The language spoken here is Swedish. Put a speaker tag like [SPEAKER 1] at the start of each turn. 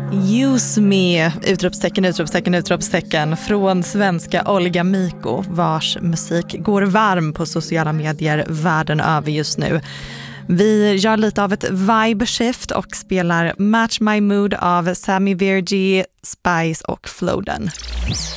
[SPEAKER 1] Use me, utropstecken från svenska Olga Miko, vars musik går varm på sociala medier världen över just nu. Vi gör lite av ett vibe shift och spelar Match My Mood av Sammy Verji, Spice och Floden.